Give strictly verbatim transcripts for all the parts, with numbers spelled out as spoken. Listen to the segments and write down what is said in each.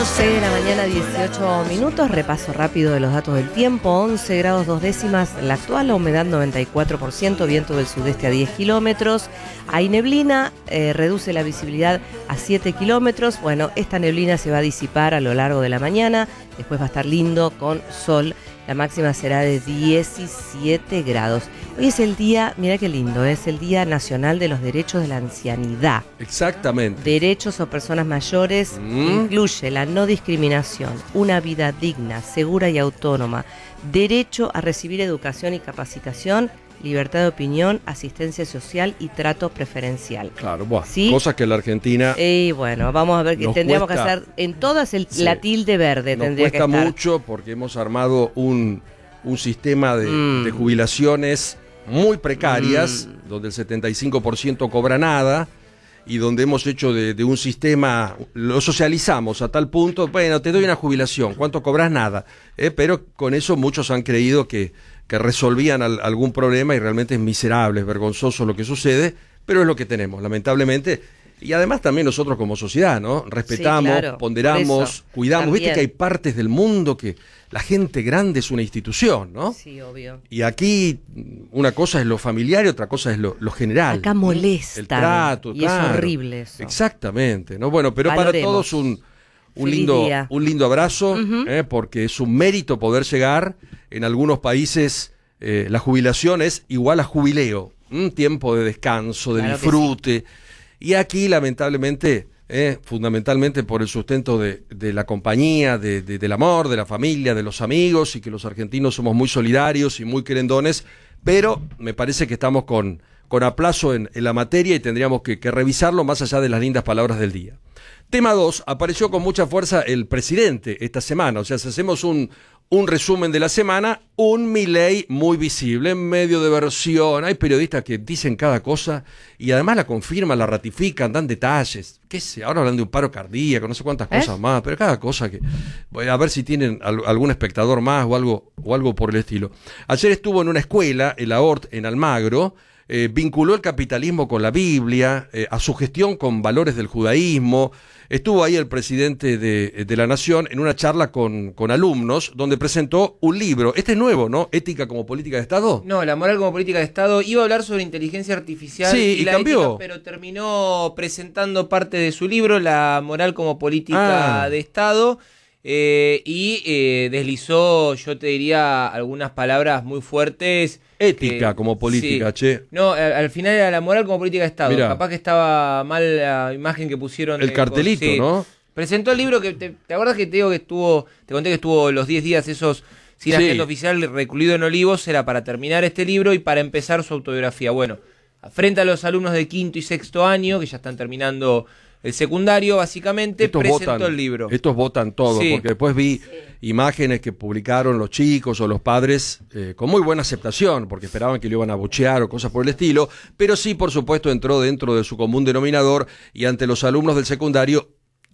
once de la mañana, dieciocho minutos. Repaso rápido de los datos del tiempo. once grados dos décimas la actual, humedad noventa y cuatro por ciento, viento del sudeste a diez kilómetros. Hay neblina, eh, reduce la visibilidad a siete kilómetros. Bueno, esta neblina se va a disipar a lo largo de la mañana. Después va a estar lindo con sol. La máxima será de diecisiete grados. Hoy es el día, mira qué lindo, es el Día Nacional de los Derechos de la Ancianidad. Exactamente. Derechos o personas mayores mm. incluye la no discriminación, una vida digna, segura y autónoma, derecho a recibir educación y capacitación, libertad de opinión, asistencia social y trato preferencial. Claro, bueno, ¿sí? Cosas que en la Argentina... Y bueno, vamos a ver que tendríamos cuesta, que hacer en todas el, sí, la tilde verde. Nos tendría cuesta que estar. mucho porque hemos armado un, un sistema de, mm. de jubilaciones muy precarias, mm. donde el setenta y cinco por ciento cobra nada, y donde hemos hecho de, de un sistema, lo socializamos a tal punto, bueno, te doy una jubilación, ¿cuánto cobras? Nada. Eh, pero con eso muchos han creído que, que resolvían al, algún problema y realmente es miserable, es vergonzoso lo que sucede, pero es lo que tenemos, lamentablemente. Y además también nosotros como sociedad, ¿no? Respetamos, sí, claro, ponderamos, cuidamos. También. Viste que hay partes del mundo que la gente grande es una institución, ¿no? Sí, obvio. Y aquí una cosa es lo familiar y otra cosa es lo, lo general. Acá molesta. El trato, y claro. Es horrible eso. Exactamente, ¿no? Bueno, pero Valoremos. Para todos un, un, lindo, un lindo abrazo, uh-huh. eh, porque es un mérito poder llegar. En algunos países eh, la jubilación es igual a jubileo, un tiempo de descanso, de claro disfrute. Y aquí, lamentablemente, eh, fundamentalmente por el sustento de, de la compañía, de, de, del amor, de la familia, de los amigos, y que los argentinos somos muy solidarios y muy querendones, pero me parece que estamos con, con aplazo en, en la materia y tendríamos que, que revisarlo más allá de las lindas palabras del día. Tema dos, apareció con mucha fuerza el presidente esta semana, o sea, si hacemos un... Un resumen de la semana, un Milei muy visible, en medio de versión. Hay periodistas que dicen cada cosa y además la confirman, la ratifican, dan detalles. ¿Qué sé? Ahora hablan de un paro cardíaco, no sé cuántas ¿Eh? cosas más, pero cada cosa que... Voy a ver si tienen algún espectador más o algo, o algo por el estilo. Ayer estuvo en una escuela, el Aort, en Almagro, eh, vinculó el capitalismo con la Biblia, eh, a su gestión con valores del judaísmo. Estuvo ahí el presidente de, de la Nación en una charla con, con alumnos donde presentó un libro. Este es nuevo, ¿no? ¿Ética como política de Estado? No, la moral como política de Estado. Iba a hablar sobre inteligencia artificial sí, y, y la cambió. Ética, pero terminó presentando parte de su libro, La moral como política ah. de Estado. Eh, y eh, deslizó, yo te diría, algunas palabras muy fuertes. Ética que, como política, sí. che. No, al, al final era la moral como política de Estado. Mirá. Capaz que estaba mal la imagen que pusieron. El de, cartelito, sí. ¿no? Presentó el libro que, te, ¿te acuerdas que te digo que estuvo, te conté que estuvo los diez días esos sin sí. agente oficial recluido en Olivos? Era para terminar este libro y para empezar su autobiografía. Bueno, frente a los alumnos de quinto y sexto año, que ya están terminando el secundario, básicamente, estos presentó votan, el libro. Estos votan todo, sí. porque después vi sí. imágenes que publicaron los chicos o los padres eh, con muy buena aceptación, porque esperaban que lo iban a buchear o cosas por el estilo, pero sí, por supuesto, entró dentro de su común denominador y ante los alumnos del secundario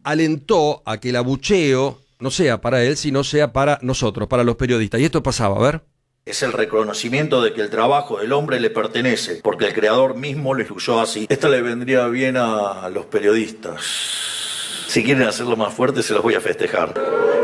alentó a que el abucheo no sea para él, sino sea para nosotros, para los periodistas. Y esto pasaba, a ver. Es el reconocimiento de que el trabajo del hombre le pertenece, porque el creador mismo lo instruyó así. Esto le vendría bien a los periodistas. Si quieren hacerlo más fuerte, se los voy a festejar.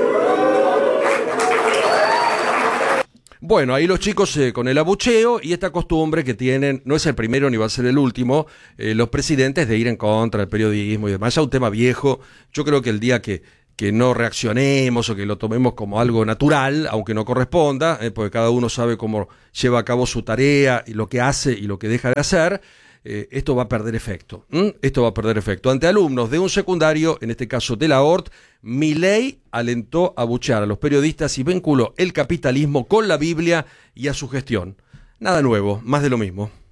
Bueno, ahí los chicos eh, con el abucheo y esta costumbre que tienen, no es el primero ni va a ser el último, eh, los presidentes de ir en contra del periodismo y demás. Ya un tema viejo. Yo creo que el día que... que no reaccionemos o que lo tomemos como algo natural, aunque no corresponda, eh, porque cada uno sabe cómo lleva a cabo su tarea y lo que hace y lo que deja de hacer, eh, esto va a perder efecto. ¿Mm? Esto va a perder efecto. Ante alumnos de un secundario, en este caso de la Hort, Milei alentó a abuchear a los periodistas y vinculó el capitalismo con la Biblia y a su gestión. Nada nuevo, más de lo mismo.